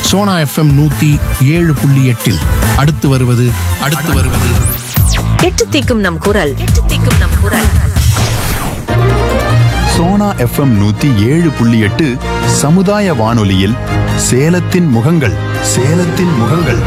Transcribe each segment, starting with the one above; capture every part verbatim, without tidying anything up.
Sona FM நூத்தி ஏழு புள்ளி எட்டில் அடுத்து வருவது அடுத்து வருவது எட்டு தீக்கும் நம் குரல் எட்டு தீக்கும் நம் குரல் சோனா எஃப்எம் நூத்தி ஏழு புள்ளி எட்டு சமுதாய வானொலியில் சேலத்தின் முகங்கள் சேலத்தின் முகங்கள்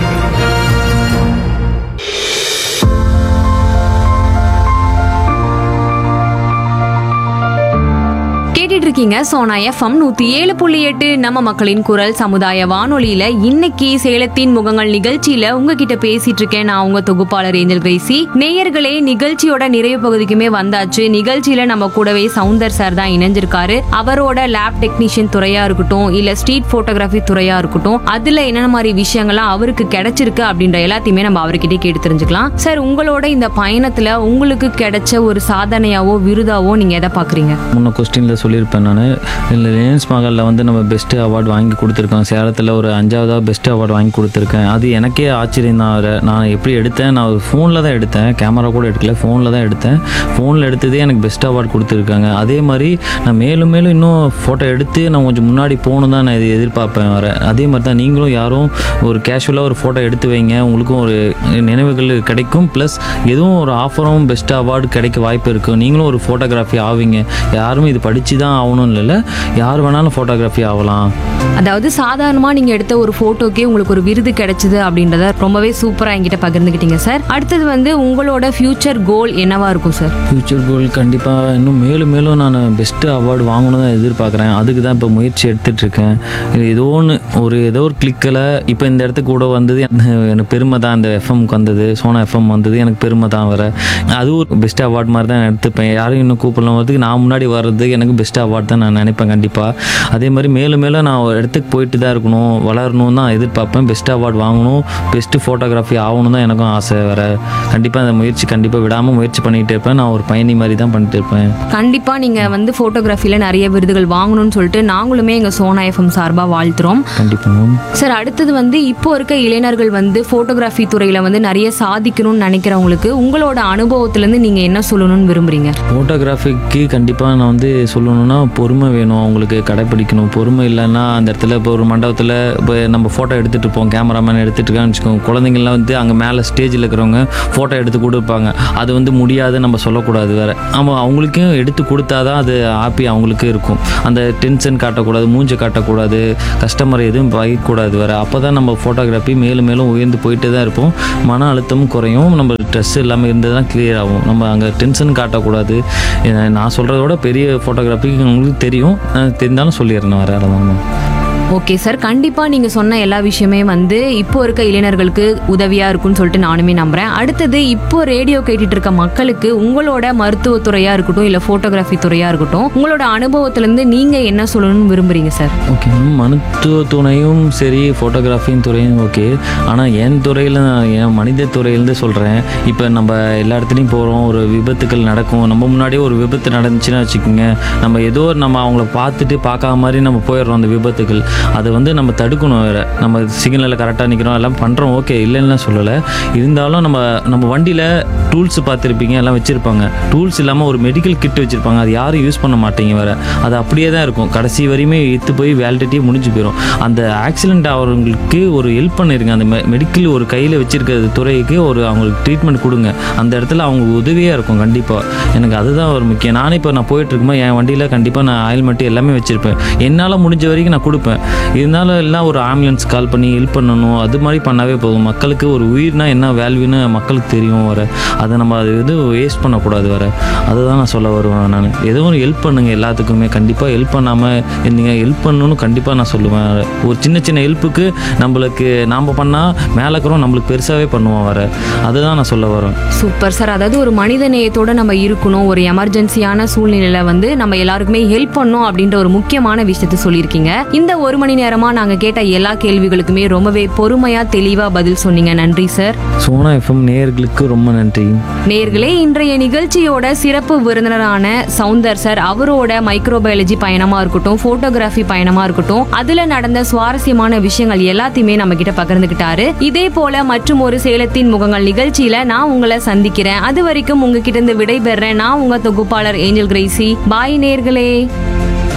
இருக்கீங்க சோனா எஃப்எம் நூத்தி ஏழு புள்ளி எட்டு நம்ம மக்களின் குரல் சமுதாய வானொலியில இன்னைக்கு சேலத்தின் முகங்கள் நிகழ்ச்சியில உங்ககிட்ட பேசிட்டு இருக்கேன். நான் உங்க தொகுப்பாளர் ஏஞ்சல் கிரேசி. நேயர்களே, நிகழ்ச்சியோட நிறைவு பகுதிக்குமே வந்தாச்சு. நிகழ்ச்சியில நம்ம கூடவே சவுந்தர் சார் தான் இணைஞ்சிருக்காரு. அவரோட லேப் டெக்னீஷியன் துறையா இருக்கட்டும், இல்ல ஸ்ட்ரீட் போட்டோகிராஃபி துறையா இருக்கட்டும், அதுல என்னென்ன மாதிரி விஷயங்கள்லாம் அவருக்கு கிடைச்சிருக்கு அப்படின்ற எல்லாத்தையுமே நம்ம அவர்கிட்ட கேட்டு தெரிஞ்சுக்கலாம். சார், உங்களோட இந்த பயணத்துல உங்களுக்கு கிடைச்ச ஒரு சாதனையாவோ விருதாவோ நீங்க எதை பாக்குறீங்க? முன்ன கொஸ்டின்ல சொல்லியிருப்பேன் நான். இல்லை ரிலையன்ஸ் மகாலில் வந்து நம்ம பெஸ்ட்டு அவார்டு வாங்கி கொடுத்துருக்கோம். சேலத்தில் ஒரு அஞ்சாவதாக பெஸ்ட்டு அவார்டு வாங்கி கொடுத்துருக்கேன். அது எனக்கே ஆச்சரியம் தான். வேறு நான் எப்படி எடுத்தேன், நான் ஃபோனில் தான் எடுத்தேன், கேமரா கூட எடுக்கல, ஃபோனில் தான் எடுத்தேன். ஃபோனில் எடுத்ததே எனக்கு பெஸ்ட் அவார்டு கொடுத்துருக்காங்க. அதே மாதிரி நான் மேலும் மேலும் இன்னும் ஃபோட்டோ எடுத்து நான் கொஞ்சம் முன்னாடி போகணும் தான் நான் இது எதிர்பார்ப்பேன். வர அதே மாதிரி தான் நீங்களும் யாரும் ஒரு கேஷுவலாக ஒரு ஃபோட்டோ எடுத்து வைங்க, உங்களுக்கும் ஒரு நினைவுகள் கிடைக்கும். ப்ளஸ் எதுவும் ஒரு ஆஃபரும் பெஸ்ட் அவார்டு கிடைக்க வாய்ப்பு இருக்கும். நீங்களும் ஒரு ஃபோட்டோகிராஃபி ஆவீங்க. யாரும் இது படித்து தான் ஆகணும் இல்லை, யார் வேணாலும் ஃபோட்டோகிராஃபி ஆகலாம். அதாவது சாதாரணமாக நீங்கள் எடுத்த ஒரு ஃபோட்டோக்கே உங்களுக்கு ஒரு விருது கிடைச்சிது அப்படின்றத ரொம்பவே சூப்பராக என்கிட்ட பகிர்ந்துக்கிட்டீங்க சார். அடுத்தது வந்து உங்களோட ஃபியூச்சர் கோல் என்னவா இருக்கும் சார்? ஃபியூச்சர் கோல் கண்டிப்பாக இன்னும் மேலும் மேலும் நான் பெஸ்ட்டு அவார்டு வாங்கணும் தான் எதிர்பார்க்குறேன். அதுக்கு தான் இப்போ முயற்சி எடுத்துகிட்டு இருக்கேன். ஏதோ ஒன்று ஒரு ஏதோ ஒரு கிளிக்கில் இப்போ இந்த இடத்துக்கு கூட வந்தது எனக்கு பெருமை தான். இந்த எஃப்எம்க்கு வந்தது, சோனா எஃப்எம் வந்தது, எனக்கு பெருமை தான். வர அது ஒரு பெஸ்ட் அவார்டு மாதிரி தான் எடுத்துப்பேன். யாரும் இன்னும் கூப்பிடலாம் வரதுக்கு நான் முன்னாடி வர்றது எனக்கு பெஸ்ட் அவார்டு தான் நான் நினைப்பேன் கண்டிப்பாக. அதே மாதிரி மேலும் மேலும் நான் ஒரு இடத்துக்கு போயிட்டு தான் இருக்கணும், வளரணும் தான் எதிர்பார்ப்பேன். பெஸ்ட் அவார்டு வாங்கணும், பெஸ்ட்டு ஃபோட்டோகிராஃபி ஆகணும் தான் எனக்கும் ஆசை. வர கண்டிப்பாக அந்த முயற்சி கண்டிப்பாக விடாமல் முயற்சி பண்ணிகிட்டே இருப்பேன். நான் ஒரு பயணி மாதிரி தான் பண்ணிட்டு இருப்பேன். கண்டிப்பாக நீங்கள் வந்து ஃபோட்டோகிராஃபியில் நிறைய விருதுகள் வாங்கணும்னு சொல்லிட்டு நாங்களுமே எங்கள் சோனா எஃப்எம் சார்பாக வாழ்த்துறோம். கண்டிப்பாக சார். அடுத்தது வந்து இப்போ இருக்க இளைஞர்கள் வந்து ஃபோட்டோகிராஃபி துறையில் வந்து நிறைய சாதிக்கணும்னு நினைக்கிறவங்களுக்கு உங்களோட அனுபவத்திலேருந்து நீங்கள் என்ன சொல்லணும்னு விரும்புகிறீங்க? ஃபோட்டோகிராஃபிக்கு கண்டிப்பாக நான் வந்து சொல்லணும்னா பொறுமை வேணும், அவங்களுக்கு கடைப்பிடிக்கணும். பொறுமை இல்லைன்னா அந்த இடத்துல இப்போ ஒரு மண்டபத்தில் இப்போ நம்ம ஃபோட்டோ எடுத்துகிட்டு இருப்போம், கேமராமேன் எடுத்துகிட்டு இருக்கான்னு வச்சுக்கோங்க. குழந்தைங்கள்லாம் வந்து அங்கே மேலே ஸ்டேஜில் இருக்கிறவங்க ஃபோட்டோ எடுத்து கொடுப்பாங்க. அது வந்து முடியாது நம்ம சொல்லக்கூடாது. வேறு ஆமாம், அவங்களுக்கும் எடுத்து கொடுத்தா தான் அது ஹாப்பி அவங்களுக்கு இருக்கும். அந்த டென்ஷன் காட்டக்கூடாது, மூஞ்சை காட்டக்கூடாது, கஸ்டமர் எதுவும் பயக்கூடாது. வேறு அப்போ தான் நம்ம ஃபோட்டோகிராஃபி மேலும் மேலும் உயர்ந்து போயிட்டு தான் இருப்போம். மன அழுத்தமும் குறையும், நம்ம ஸ்ட்ரெஸ் இல்லாமல் இருந்து தான் கிளியர் ஆகும். நம்ம அங்கே டென்ஷன் காட்டக்கூடாது. நான் சொல்கிறதோட பெரிய ஃபோட்டோகிராஃபி உங்களுக்கு தெரியும், தெரிந்தாலும் சொல்லிடுறேன். வேறு அதான். ஓகே சார், கண்டிப்பாக நீங்கள் சொன்ன எல்லா விஷயமே வந்து இப்போ இருக்க இளைஞர்களுக்கு உதவியாக இருக்குன்னு சொல்லிட்டு நானுமே நம்புகிறேன். அடுத்தது இப்போ ரேடியோ கேட்டுட்டு இருக்க மக்களுக்கு உங்களோட மருத்துவத்துறையாக இருக்கட்டும், இல்லை ஃபோட்டோகிராஃபி துறையாக இருக்கட்டும், உங்களோட அனுபவத்திலேருந்து நீங்கள் என்ன சொல்லணும்னு விரும்புகிறீங்க சார்? ஓகே, மருத்துவ துறையும் சரி, ஃபோட்டோகிராஃபியும் துறையும் ஓகே. ஆனால் என் துறையில் நான் என் மனித துறையிலேருந்து சொல்கிறேன். இப்போ நம்ம எல்லா இடத்துலையும் போகிறோம், ஒரு விபத்துக்கள் நடக்கும். நம்ம முன்னாடியே ஒரு விபத்து நடந்துச்சுன்னா வச்சுக்கோங்க, நம்ம ஏதோ நம்ம அவங்கள பார்த்துட்டு பார்க்காத மாதிரி நம்ம போயிடுறோம். அந்த விபத்துக்கள் அதை வந்து நம்ம தடுக்கணும். வேறு நம்ம சிக்னலில் கரெக்டாக நிற்கிறோம், எல்லாம் பண்ணுறோம், ஓகே, இல்லைன்னா சொல்லலை. இருந்தாலும் நம்ம நம்ம வண்டியில் டூல்ஸ் பார்த்துருப்பீங்க, எல்லாம் வச்சுருப்பாங்க. டூல்ஸ் இல்லாமல் ஒரு மெடிக்கல் கிட் வச்சுருப்பாங்க, அது யாரும் யூஸ் பண்ண மாட்டீங்க. வேறு அது அப்படியே தான் இருக்கும், கடைசி வரையுமே இழுத்து போய் வேலிடிட்டியே முடிஞ்சு போயிடும். அந்த ஆக்சிடென்ட் ஆகிறவங்களுக்கு ஒரு ஹெல்ப் பண்ணிருங்க. அந்த மெ மெடிக்கல் ஒரு கையில் வச்சுருக்க துறைக்கு ஒரு அவங்களுக்கு ட்ரீட்மெண்ட் கொடுங்க. அந்த இடத்துல அவங்களுக்கு உதவியாக இருக்கும் கண்டிப்பாக. எனக்கு அதுதான் ஒரு முக்கியம். நானே இப்போ நான் போயிட்டுருக்கும்போது என் வண்டியில் கண்டிப்பாக நான் ஆயில் மட்டும் எல்லாமே வச்சுருப்பேன். என்னால் முடிஞ்ச வரைக்கும் நான் கொடுப்பேன். இருந்தாலும் எல்லாம் ஒரு ஆம்புலன்ஸ் கால் பண்ணி ஹெல்ப் பண்ணணும், அது மாதிரி பண்ணாவே போதும். மக்களுக்கு ஒரு உயிர்னா என்ன வேல்யூன்னு மக்களுக்கு தெரியும். வர அதை நம்ம அது இது வேஸ்ட் பண்ணக்கூடாது. வர அதுதான் நான் சொல்ல வருவேன். நான் ஏதோ ஒரு ஹெல்ப் பண்ணுங்கள் எல்லாத்துக்குமே. கண்டிப்பாக ஹெல்ப் பண்ணாமல் நீங்கள் ஹெல்ப் பண்ணணும்னு கண்டிப்பாக நான் சொல்லுவேன். ஒரு சின்ன சின்ன ஹெல்ப்புக்கு நம்மளுக்கு நாம் பண்ணால் மேலே இருக்கிறோம், நம்மளுக்கு பெருசாகவே பண்ணுவோம். வர அதுதான் நான் சொல்ல வரேன். Super sir. அதாவது ஒரு மனித நேயத்தோடு நம்ம இருக்கணும். ஒரு எமர்ஜென்சியான சூழ்நிலையில் வந்து நம்ம எல்லாருக்குமே ஹெல்ப் பண்ணணும் அப்படின்ற ஒரு முக்கியமான விஷயத்தை சொல்லியிருக்கீங்க. இந்த ஒரு மணி நேரமா நாங்க கேட்ட எல்லா கேள்விகளுக்குமே ரொம்பவே பொறுமையா தெளிவா பதில் சொன்னீங்க. நன்றி சார். சோனா எஃப்எம் நேயர்களுக்கு ரொம்ப நன்றி. நேயர்களே, இன்றைய நிகழ்ச்சியோட சிறப்பு விருந்தினரான சவுந்தர் சார் அவரோட மைக்ரோபயாலஜி பயணமா இருக்கட்டும், போட்டோகிராஃபி பயணமா இருக்கட்டும், அதுல நடந்த சுவாரஸ்யமான விஷயங்கள் எல்லாத்தையுமே நம்ம கிட்ட பகிர்ந்துகிட்டாரு. இதே போல மற்றும் ஒரு சேலத்தின் முகங்கள் நிகழ்ச்சியில நான் உங்களை சந்திக்கிறேன். அது வரைக்கும் உங்ககிட்ட இருந்து விடைபெறேன். நான் உங்க தொகுப்பாளர் ஏஞ்சல் கிரேசி. பாய் நேயர்களே.